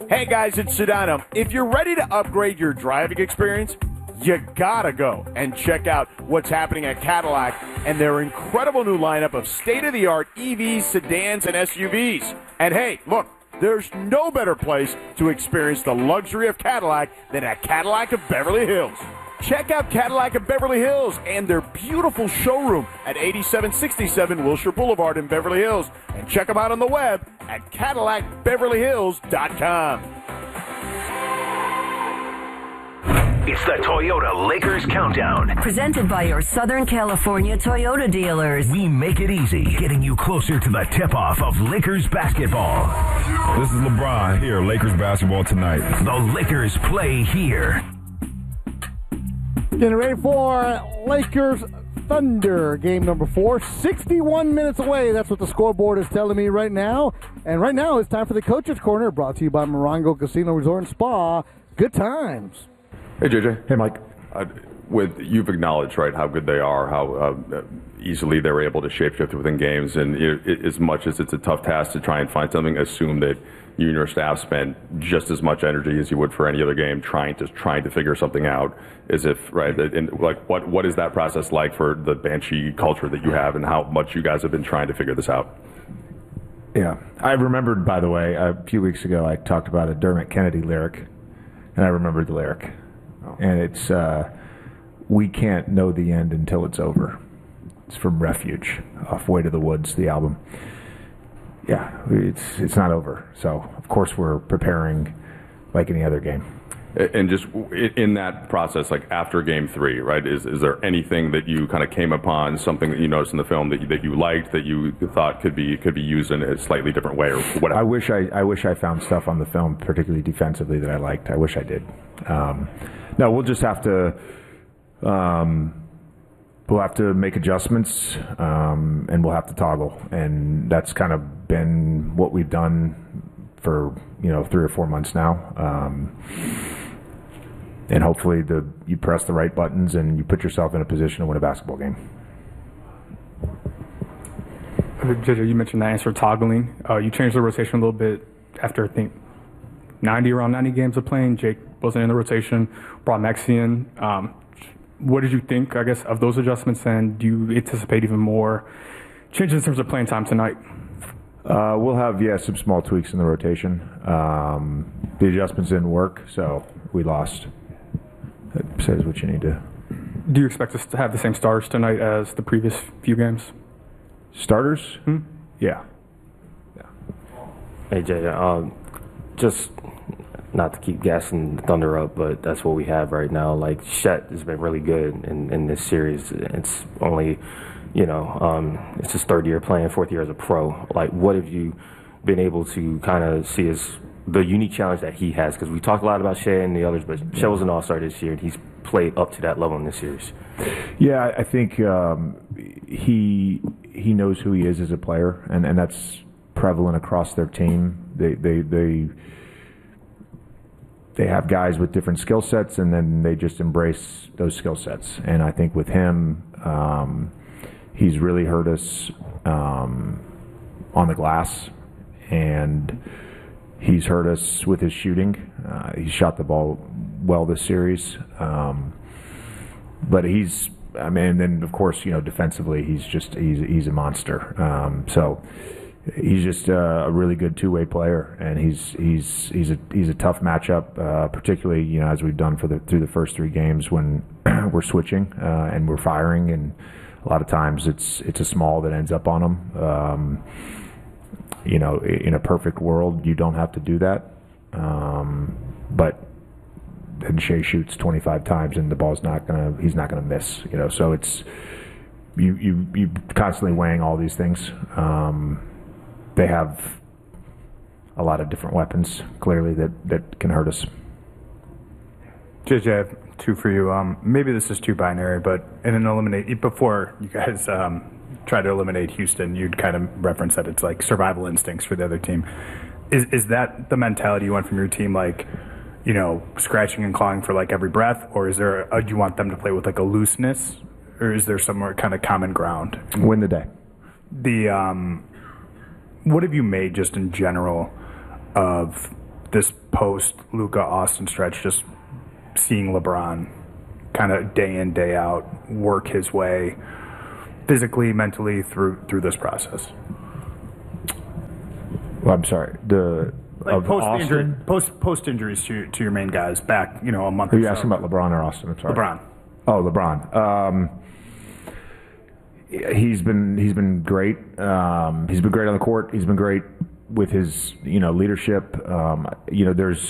Hey guys, it's Sedano. If you're ready to upgrade your driving experience, you gotta go and check out what's happening at Cadillac and their incredible new lineup of state-of-the-art EVs, sedans, and SUVs. And hey, look, there's no better place to experience the luxury of Cadillac than at Cadillac of Beverly Hills. Check out Cadillac of Beverly Hills and their beautiful showroom at 8767 Wilshire Boulevard in Beverly Hills. And check them out on the web at CadillacBeverlyHills.com. It's the Toyota Lakers Countdown. Presented by your Southern California Toyota dealers. We make it easy, getting you closer to the tip-off of Lakers basketball. This is LeBron here, Lakers basketball tonight. The Lakers play here. Getting ready for Lakers Thunder, game number 4. 61 minutes away. That's what the scoreboard is telling me right now. And right now it's time for the Coach's Corner, brought to you by Morongo Casino Resort and Spa. Good times. Hey, JJ. Hey, Mike. You've acknowledged, right, how good they are, how easily they're able to shapeshift within games. And as much as it's a tough task to try and find something, assume that you and your staff spend just as much energy as you would for any other game trying to figure something out, as if, right, and like what is that process like for the Banshee culture that you have, and how much you guys have been trying to figure this out? Yeah. I remembered, by the way, a few weeks ago I talked about a Dermot Kennedy lyric, and I remembered the lyric. And it's, we can't know the end until it's over. It's from Refuge, off Way to the Woods, the album. Yeah, it's not over. So, of course, we're preparing like any other game. And just in that process, like after Game 3, right, is there anything that you kind of came upon, something that you noticed in the film that you liked, that you thought could be used in a slightly different way, or whatever? I wish I found stuff on the film, particularly defensively, that I liked. I wish I did. No, we'll just have to make adjustments, and we'll have to toggle, and that's kind of been what we've done for 3 or 4 months now. And hopefully you press the right buttons and you put yourself in a position to win a basketball game. JJ, you mentioned the answer toggling. You changed the rotation a little bit after, I think, around 90 games of playing. Jake wasn't in the rotation, brought Maxey in. What did you think, I guess, of those adjustments, and do you anticipate even more changes in terms of playing time tonight? We'll have, some small tweaks in the rotation. The adjustments didn't work, so we lost. That says what you need to. Do you expect us to have the same starters tonight as the previous few games? Starters? Yeah. Hey, Jay, just not to keep gassing the Thunder up, but that's what we have right now. Like, Chet has been really good in this series. It's only, it's his 3rd year playing, 4th year as a pro. Like, what have you been able to kind of see as the unique challenge that he has? Because we talked a lot about Shea and the others, but Shea was an all-star this year, and he's played up to that level in this series. Yeah, I think he knows who he is as a player, and that's prevalent across their team. They have guys with different skill sets, and then they just embrace those skill sets. And I think with him, he's really hurt us on the glass, and he's hurt us with his shooting. He's shot the ball well this series, but and then of course, defensively, he's a monster. So he's just a really good two-way player, and he's a tough matchup, particularly as we've done through the first 3 games when we're switching and we're firing, and a lot of times it's a small that ends up on them. In a perfect world, you don't have to do that, but then Shea shoots 25 times and he's not gonna miss. So it's you constantly weighing all these things. They have a lot of different weapons, clearly, that can hurt us. JJ, I have 2 for you. Maybe this is too binary, but before you guys try to eliminate Houston, you'd kind of reference that it's like survival instincts for the other team. Is that the mentality you want from your team, like, scratching and clawing for like every breath, or is there do you want them to play with like a looseness, or is there some more kind of common ground? Win the day. What have you made just in general of this post-Luka Austin stretch, just seeing LeBron kind of day in, day out work his way physically, mentally through this process? Well, I'm sorry. Post injuries to your main guys back, a month. Are you asking about LeBron or Austin? I'm sorry. LeBron. Oh, LeBron. He's been great. He's been great on the court. He's been great with his leadership. There's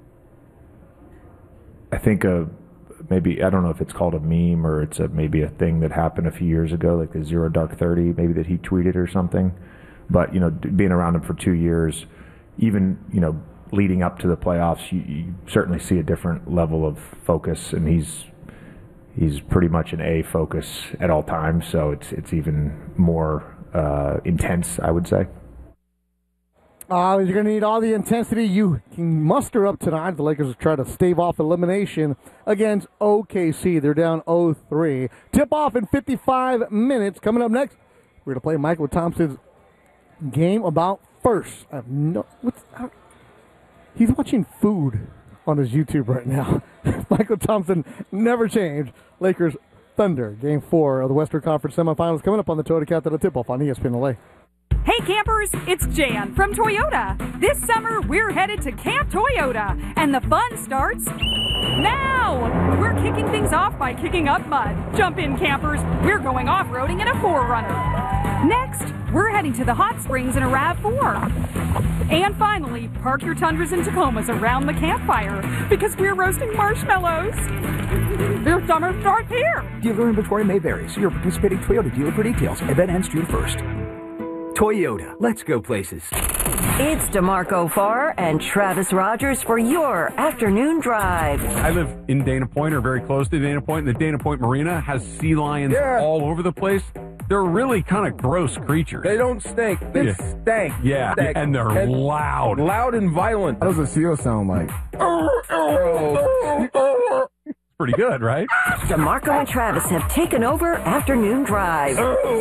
I think maybe I don't know if it's called a meme or it's maybe a thing that happened a few years ago, like the 0 Dark 30, maybe that he tweeted or something. But being around him for 2 years, even leading up to the playoffs, you certainly see a different level of focus, and he's pretty much an A focus at all times. So it's even more intense, I would say. You're going to need all the intensity you can muster up tonight. The Lakers will try to stave off elimination against OKC. They're down 0-3. Tip-off in 55 minutes. Coming up next, we're going to play Michael Thompson's game about first. He's watching food on his YouTube right now. Michael Thompson never changed. Lakers Thunder, Game 4 of the Western Conference semifinals coming up on the Toyota Countdown Tip-Off on ESPN LA. Hey campers, it's Jan from Toyota. This summer, we're headed to Camp Toyota, and the fun starts now. We're kicking things off by kicking up mud. Jump in, campers. We're going off-roading in a 4Runner. Next, we're heading to the hot springs in a RAV4. And finally, park your Tundras and Tacomas around the campfire because we're roasting marshmallows. Their summer starts here. Dealer inventory may vary. See your participating Toyota dealer for details. Event ends June 1st. Toyota, let's go places. It's DeMarco Farr and Travis Rogers for your afternoon drive. I live in Dana Point or very close to Dana Point, and the Dana Point Marina has sea lions all over the place. They're really kind of gross creatures. They don't stink. They stank. Yeah, Stank. and they're loud. Loud and violent. What does a seal sound like? Pretty good, right? DeMarco and Travis have taken over Afternoon Drive.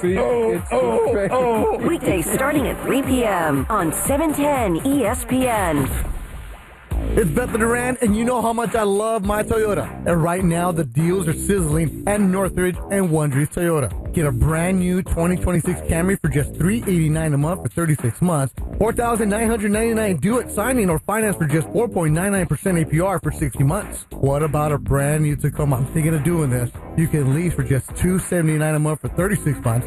Weekdays starting at 3 p.m. on 710 ESPN. It's Bethel Duran, and you know how much I love my Toyota. And right now, the deals are sizzling at Northridge and Wondries Toyota. Get a brand new 2026 Camry for just $389 a month for 36 months, $4,999 due at signing, or finance for just 4.99% APR for 60 months. What about a brand new Tacoma? I'm thinking of doing this. You can lease for just $279 a month for 36 months,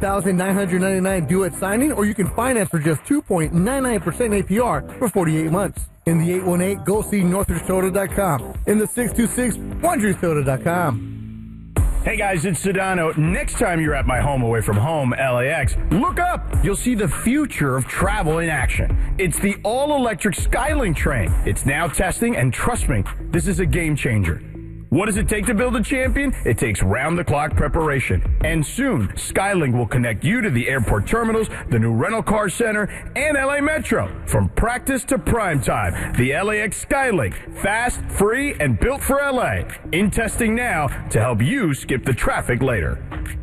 $4,999 due at signing, or you can finance for just 2.99% APR for 48 months. In the 818, go see NorthridgeToyota.com. In the 626, WondriesToyota.com. Hey guys, it's Sedano. Next time you're at my home away from home, LAX, look up. You'll see the future of travel in action. It's the all-electric Skylink train. It's now testing, and trust me, this is a game changer. What does it take to build a champion? It takes round-the-clock preparation. And soon, Skylink will connect you to the airport terminals, the new rental car center, and LA Metro. From practice to prime time, the LAX Skylink. Fast, free, and built for LA. In testing now to help you skip the traffic later.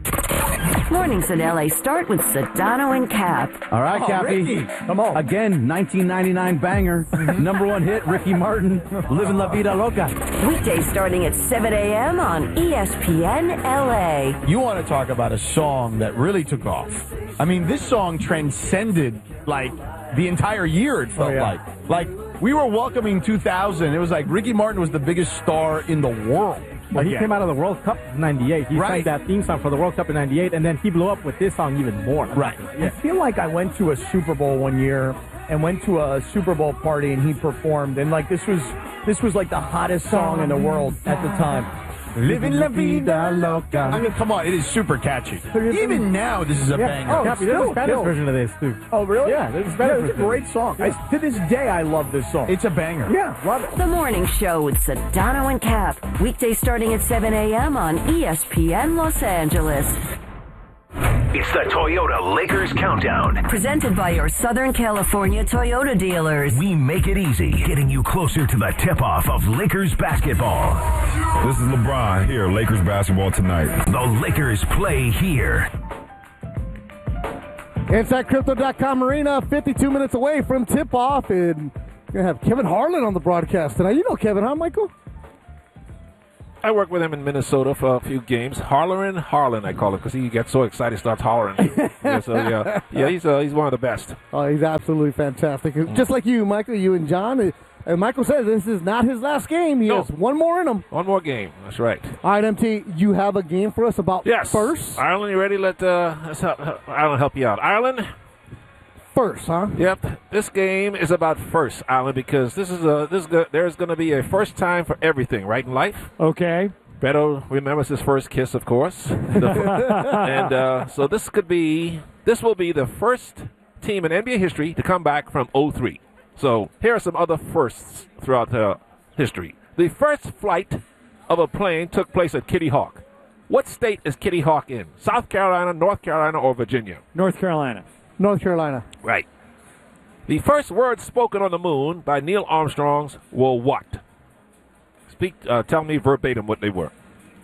Mornings in LA start with Sedano and Cap. All right, Cappy. Ricky, come on. Again, 1999 banger. Number one hit, Ricky Martin, Livin' La Vida Loca. Weekdays starting at 7 a.m. on ESPN LA. You want to talk about a song that really took off. I mean, this song transcended, the entire year, it felt like. Like, we were welcoming 2000. It was like Ricky Martin was the biggest star in the world. Well, he came out of the World Cup in 98. He sang that theme song for the World Cup in 98, and then he blew up with this song even more. Right. I feel like I went to a Super Bowl one year and went to a Super Bowl party, and he performed, and this was like the hottest song in the world at the time. Living La Vida Loca. I mean, come on, it is super catchy. Even now, this is a banger. Oh, Cappy, there's a Spanish version of this, too. Oh, really? Yeah, there's a Spanish version. It's a great song. To this day, I love this song. It's a banger. Yeah, love it. The Morning Show with Sedano and Cap. Weekdays starting at 7 a.m. on ESPN Los Angeles. It's the Toyota Lakers Countdown. Presented by your Southern California Toyota dealers. We make it easy, getting you closer to the tip-off of Lakers basketball. This is LeBron here, Lakers basketball tonight. The Lakers play here. Inside Crypto.com Arena, 52 minutes away from tip-off. And We're going to have Kevin Harlan on the broadcast tonight. You know Kevin, huh, Michael? I worked with him in Minnesota for a few games. Harlan, I call him, because he gets so excited, starts hollering. He's one of the best. Oh, he's absolutely fantastic. Just like you, Michael, you and John. And Michael says this is not his last game. He has one more in him. One more game. That's right. All right, MT, you have a game for us about first? Ireland, you ready? Let's Ireland help you out. Ireland? First, huh? Yep. This game is about first, Ireland, because there's going to be a first time for everything, right, in life. Okay. Beto remembers his first kiss, of course. So this will be the first team in NBA history to come back from 0-3. So here are some other firsts throughout history. The first flight of a plane took place at Kitty Hawk. What state is Kitty Hawk in? South Carolina, North Carolina, or Virginia? North Carolina. North Carolina. Right. The first words spoken on the moon by Neil Armstrong were what? Tell me verbatim what they were.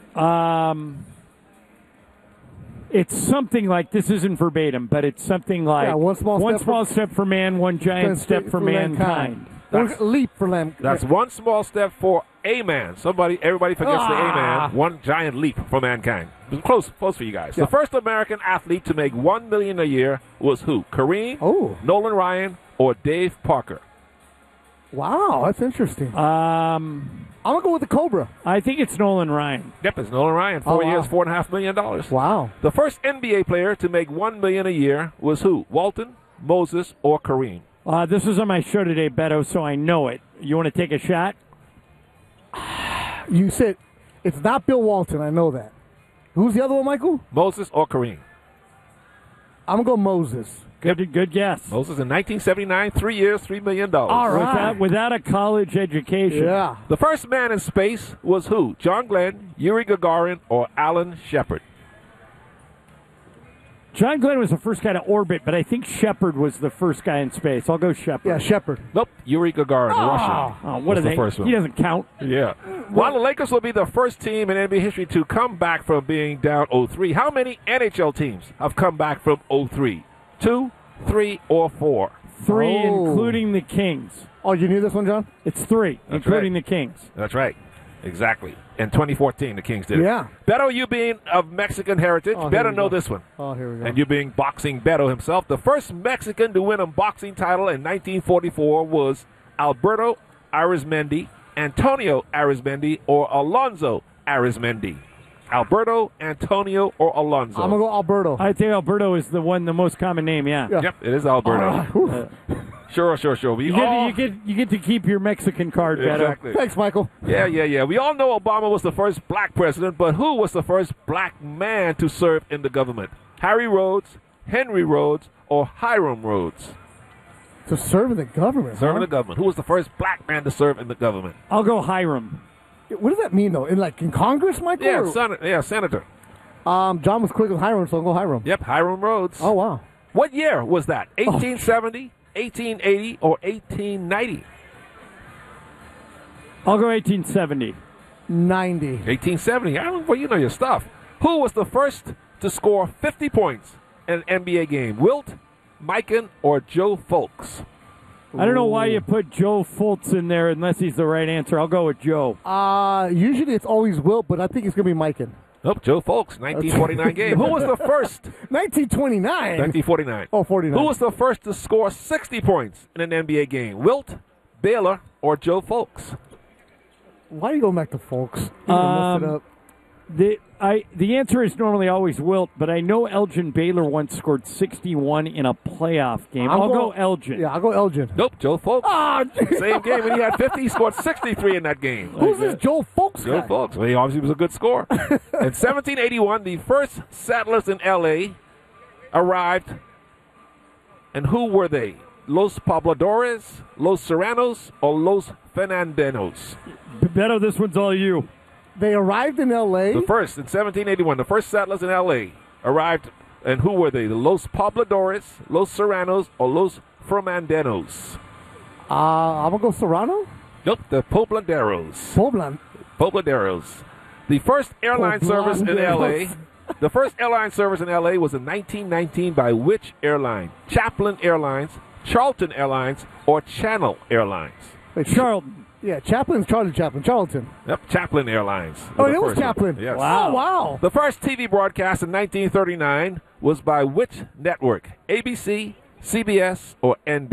It's something like, this isn't verbatim, but it's something like one small step for man, one giant step for mankind. Leap for mankind. That's one small step for a man. Everybody forgets the a man. One giant leap for mankind. Close for you guys. Yeah. The first American athlete to make $1 million a year was who? Kareem, Nolan Ryan, or Dave Parker? Wow, that's interesting. I'm going to go with the Cobra. I think it's Nolan Ryan. Yep, it's Nolan Ryan. 4 years, $4.5 million. Wow. The first NBA player to make $1 million a year was who? Walton, Moses, or Kareem? This was on my show today, Beto, so I know it. You want to take a shot? You said it's not Bill Walton. I know that. Who's the other one, Michael? Moses or Kareem? I'm going to go Moses. Good guess. Moses in 1979, 3 years, $3 million. All right. Without a college education. Yeah. The first man in space was who? John Glenn, Yuri Gagarin, or Alan Shepard? John Glenn was the first guy to orbit, but I think Shepard was the first guy in space. I'll go Shepard. Yeah, Shepard. Nope, Yuri Gagarin, Russian. Oh, what are they? The first one. He doesn't count. Yeah. While the Lakers will be the first team in NBA history to come back from being down 0-3, how many NHL teams have come back from 0-3? 2, 3, or 4? 3, including the Kings. Oh, you knew this one, John? It's 3, including the Kings. That's right. Exactly. In 2014, the Kings did it. Yeah. Beto, you being of Mexican heritage, better know this one. Oh, here we go. And you being boxing Beto himself, the first Mexican to win a boxing title in 1944 was Alberto Arizmendi, Antonio Arizmendi, or Alonzo Arizmendi. Alberto, Antonio, or Alonzo? I'm going to go Alberto. I think Alberto is the most common name, yeah. Yep, it is Alberto. Sure. You get to keep your Mexican card, Beto. Exactly. Thanks, Michael. Yeah. We all know Obama was the first black president, but who was the first black man to serve in the government? Harry Rhodes, Henry Rhodes, or Hiram Rhodes? To serve in the government? Serve in the government. Who was the first black man to serve in the government? I'll go Hiram. What does that mean, though? In Congress, Michael? Yeah, senator. John was quick with Hiram, so I'll go Hiram. Yep, Hiram Rhodes. Oh, wow. What year was that? 1870, 1880, or 1890? I'll go 1870. 90. 1870. Well, you know your stuff. Who was the first to score 50 points in an NBA game? Wilt, Mikan, or Joe Fultz? I don't know why you put Joe Fultz in there unless he's the right answer. I'll go with Joe. Usually it's always Wilt, but I think it's going to be Mikan. Nope, Joe Fultz, 1949 game. Who was the first? 1929. 1949. Oh, 49. Who was the first to score 60 points in an NBA game? Wilt, Baylor, or Joe Fultz? Why are you going back to Fultz? Mess it up. The answer is normally always Wilt, but I know Elgin Baylor once scored 61 in a playoff game. I'll go Elgin. Yeah, I'll go Elgin. Nope, Joe Fultz. Oh, same game when he had 50, he scored 63 in that game. Who's this Joe Fultz Joe guy? Fultz. Well, he obviously was a good scorer. In 1781, the first settlers in L.A. arrived, and who were they? Los Pobladores, Los Serranos, or Los Fernandenos? Beto, this one's all you. They arrived in L.A.? The first, in 1781, the first settlers in L.A. arrived, and who were they? The Los Pobladores, Los Serranos, or Los Fernandenos? I'm going to go Serrano? Nope, the Pobladeros. Pobladeros. The first airline service in L.A. The first airline service in L.A. was in 1919 by which airline? Chaplin Airlines, Charlton Airlines, or Channel Airlines? Wait, Charlton. Yeah, Chaplin's Charlie Chaplin. Charlton. Yep, Chaplin Airlines. Oh, the it was first one. Chaplin. Yes. Wow. Oh, wow. The first TV broadcast in 1939 was by which network? ABC, CBS, or NBC?